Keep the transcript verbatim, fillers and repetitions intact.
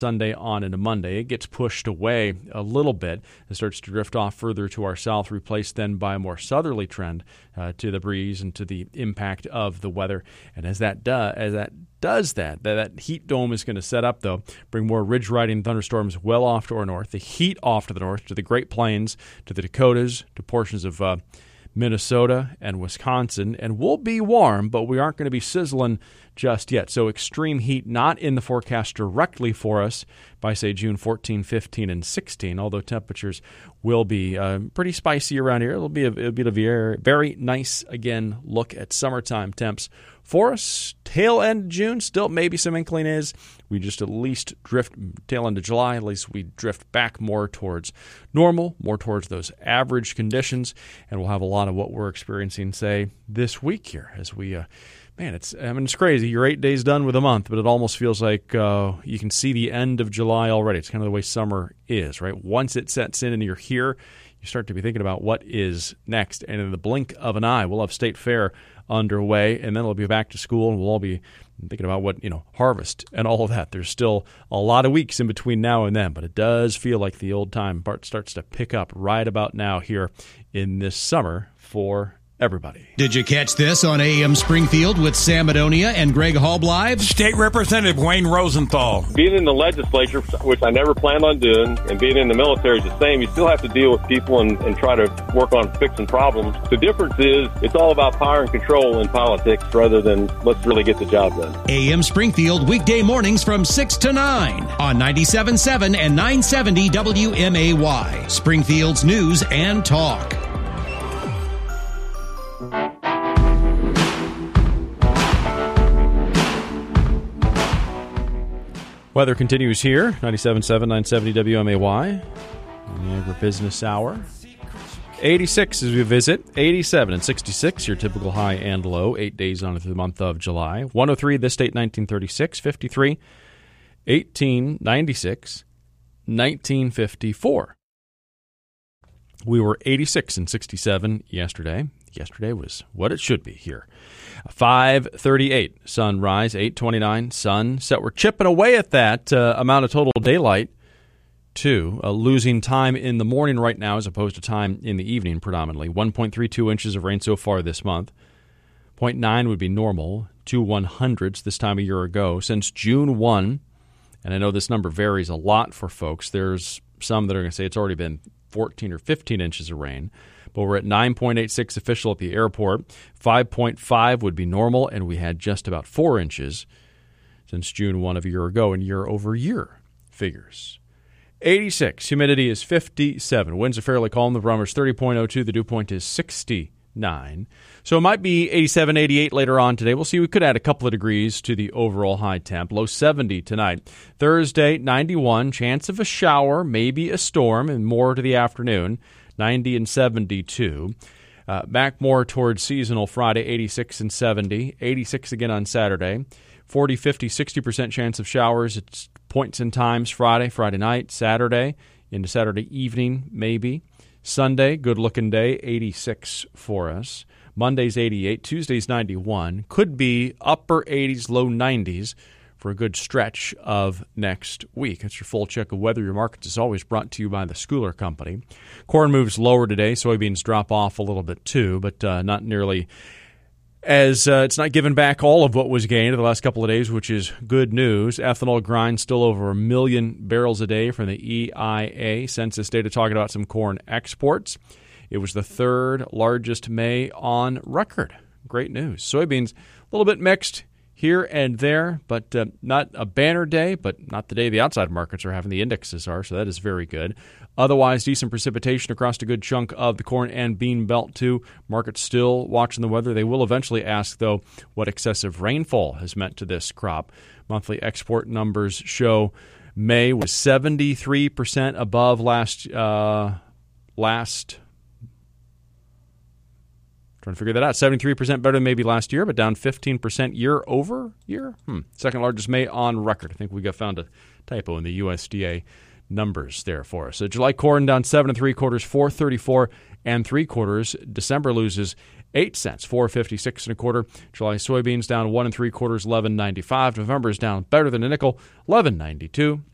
Sunday on into Monday. It gets pushed away a little bit. It starts to drift off further to our south, replaced then by a more southerly trend uh, to the breeze and to the impact of the weather. And as that, do, as that does that, that, that heat dome is going to set up, though, bring more ridge-riding thunderstorms well off to our north, the heat off to the north, to the Great Plains, to the Dakotas, to portions of uh, Minnesota and Wisconsin. And we'll be warm, but we aren't going to be sizzling just yet. So extreme heat not in the forecast directly for us by, say, June fourteenth, fifteenth, and sixteenth, although temperatures will be uh, pretty spicy around here. It'll be a, it'll be a very, very nice, again, look at summertime temps for us. Tail end of June, still maybe some inkling is we just at least drift, tail end of July, at least we drift back more towards normal, more towards those average conditions, and we'll have a lot of what we're experiencing, say, this week here as we uh, Man, it's I mean, it's crazy. You're eight days done with a month, but it almost feels like uh, you can see the end of July already. It's kind of the way summer is, right? Once it sets in and you're here, you start to be thinking about what is next. And in the blink of an eye, we'll have State Fair underway, and then it'll be back to school, and we'll all be thinking about what, you know, harvest and all of that. There's still a lot of weeks in between now and then, but it does feel like the old time part starts to pick up right about now here in this summer for everybody. Did you catch this on A M Springfield with Sam Madonia and Greg Halblive? State Representative Wayne Rosenthal. Being in the legislature, which I never planned on doing, and being in the military is the same. You still have to deal with people and, and try to work on fixing problems. The difference is it's all about power and control in politics rather than let's really get the job done. A M Springfield, weekday mornings from six to nine on ninety-seven point seven and nine seventy W M A Y. Springfield's news and talk. Weather continues here, ninety-seven point seven, nine seventy W M A Y, on the Agribusiness Hour. eighty-six as we visit, eighty-seven and sixty-six, your typical high and low, eight days on the month of July. one oh three, this date, nineteen thirty-six, fifty-three, eighteen ninety-six, nineteen fifty-four. We were eighty-six and sixty-seven yesterday. Yesterday was what it should be here. five thirty-eight, sunrise, eight twenty-nine, sun set. We're chipping away at that uh, amount of total daylight, too, uh, losing time in the morning right now as opposed to time in the evening predominantly. one point three two inches of rain so far this month. zero point nine would be normal, two one hundredths this time a year ago. Since June first, and I know this number varies a lot for folks, there's some that are going to say it's already been fourteen or fifteen inches of rain. But we're at nine point eight six official at the airport. five point five would be normal, and we had just about four inches since June first of a year ago in year-over-year figures. eighty-six, humidity is fifty-seven. Winds are fairly calm. The barometer is thirty point oh two. The dew point is sixty-nine. So it might be eighty-seven, eighty-eight later on today. We'll see. We could add a couple of degrees to the overall high temp. Low seventy tonight. Thursday, ninety-one. Chance of a shower, maybe a storm, and more to the afternoon. ninety and seventy-two. Uh, back more towards seasonal Friday, eighty-six and seventy. eighty-six again on Saturday. forty, fifty, sixty percent chance of showers at points and times Friday, Friday night, Saturday, into Saturday evening maybe. Sunday, good-looking day, eighty-six for us. Monday's eighty-eight. Tuesday's ninety-one. Could be upper eighties, low nineties for a good stretch of next week. That's your full check of weather. Your markets is always brought to you by the Schooler Company. Corn moves lower today. Soybeans drop off a little bit too, but uh, not nearly as uh, it's not giving back all of what was gained in the last couple of days, which is good news. Ethanol grind still over a million barrels a day from the E I A census data talking about some corn exports. It was the third largest May on record. Great news. Soybeans, a little bit mixed here and there, but uh, not a banner day, but not the day the outside markets are having. The indexes are, so that is very good. Otherwise, decent precipitation across a good chunk of the corn and bean belt, too. Markets still watching the weather. They will eventually ask, though, what excessive rainfall has meant to this crop. Monthly export numbers show May was seventy-three percent above last uh, last Trying to figure that out. seventy-three percent better than maybe last year, but down fifteen percent year over year. Hmm. Second largest May on record. I think we got found a typo in the U S D A numbers there for us. So July corn down seven and three quarters, four thirty-four and three quarters. December loses eight cents, four fifty-six and a quarter. July soybeans down one and three quarters, eleven ninety-five. November is down better than a nickel, eleven ninety-two.